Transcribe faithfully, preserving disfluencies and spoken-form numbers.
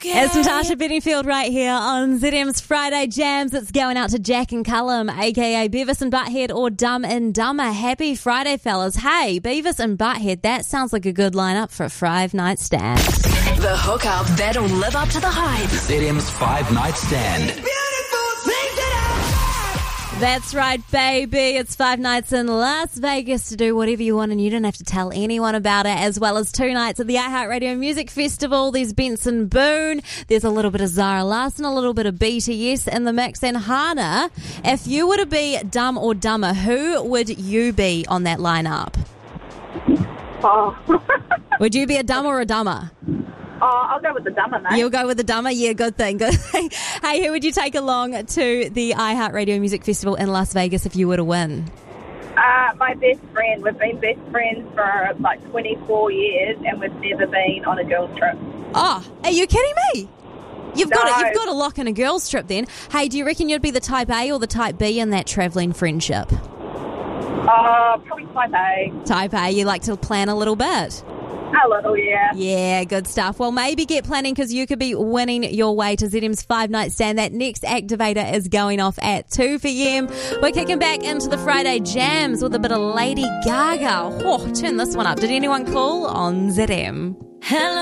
It's Natasha Bedingfield right here on Z M's Friday Jams. It's going out to Jack and Cullum, aka Beavis and Butthead or Dumb and Dumber. Happy Friday, fellas. Hey, Beavis and Butthead, that sounds like a good lineup for a five-night stand. The hookup that'll live up to the hype. Z M's five-night stand. That's right, baby. It's five nights in Las Vegas to do whatever you want, and you don't have to tell anyone about it, as well as two nights at the iHeartRadio Music Festival. There's Benson Boone, there's a little bit of Zara Larsson, a little bit of B T S in the mix. And Hannah, if you were to be Dumb or Dumber, who would you be on that lineup? Oh. Would you be a dumb or a dumber? Oh, I'll go with the dumber, mate. You'll go with the dumber? Yeah, good thing. Good thing. Hey, who would you take along to the iHeartRadio Music Festival in Las Vegas if you were to win? Uh, my best friend. We've been best friends for like twenty-four years, and we've never been on a girls' trip. Oh, are you kidding me? You've No. got to, you've got to lock in a girls' trip then. Hey, do you reckon you'd be the type A or the type B in that travelling friendship? Uh, probably type A. Type A, you like to plan a little bit. A little, yeah. Yeah, good stuff. Well, maybe get planning because you could be winning your way to Z M's five-night stand. That next activator is going off at two p.m. We're kicking back into the Friday Jams with a bit of Lady Gaga. Oh, turn this one up. Did anyone call on Z M? Hello.